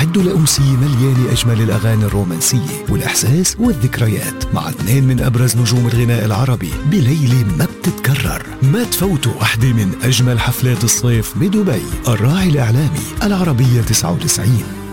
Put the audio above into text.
استعدوا لأمسية مليانة أجمل الأغاني الرومانسية والإحساس والذكريات مع اثنين من أبرز نجوم الغناء العربي بليلة ما بتتكرر. ما تفوتوا واحدة من أجمل حفلات الصيف بدبي، الراعي الإعلامي العربية 99.